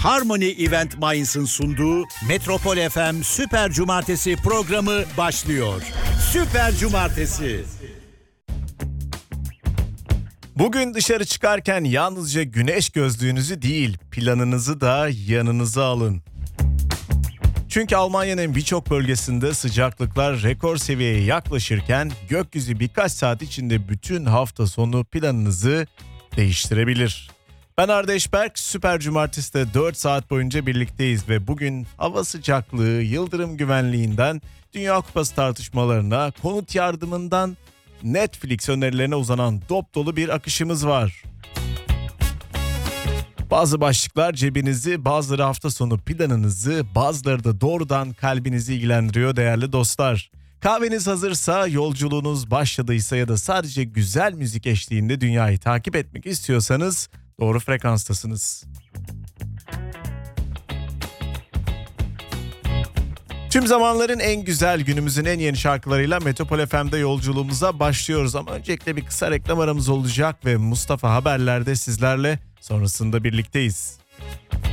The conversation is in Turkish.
Harmony Event Mainz'ın sunduğu Metropol FM Süper Cumartesi programı başlıyor. Süper Cumartesi. Bugün dışarı çıkarken yalnızca güneş gözlüğünüzü değil, planınızı da yanınıza alın. Çünkü Almanya'nın birçok bölgesinde sıcaklıklar rekor seviyeye yaklaşırken gökyüzü birkaç saat içinde bütün hafta sonu planınızı değiştirebilir. Ben Arda Eşberk, Süper Cumartesi'de 4 saat boyunca birlikteyiz ve bugün hava sıcaklığı, yıldırım güvenliğinden, Dünya Kupası tartışmalarına, konut yardımından Netflix önerilerine uzanan dop dolu bir akışımız var. Bazı başlıklar cebinizi, bazıları hafta sonu planınızı, bazıları da doğrudan kalbinizi ilgilendiriyor değerli dostlar. Kahveniz hazırsa, yolculuğunuz başladıysa ya da sadece güzel müzik eşliğinde dünyayı takip etmek istiyorsanız doğru frekanstasınız. Tüm zamanların en güzel, günümüzün en yeni şarkılarıyla Metropol FM'de yolculuğumuza başlıyoruz. Ama öncelikle bir kısa reklam aramız olacak ve Mustafa Haberler'de sizlerle sonrasında birlikteyiz.